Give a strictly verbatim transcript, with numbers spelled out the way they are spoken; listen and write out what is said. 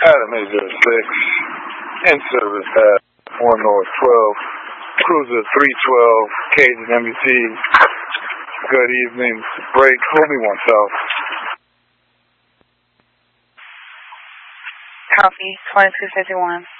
Adam eight zero six, in service at one North twelve, Cruiser three twelve, Cajun M B C. Good evening. Break, hold me one south. Copy, twenty-two fifty-one.